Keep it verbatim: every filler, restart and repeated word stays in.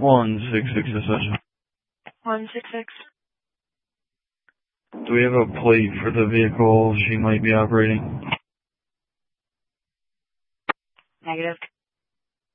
one six six Dispatch. one six six. Do we have a plate for the vehicle she might be operating? Negative.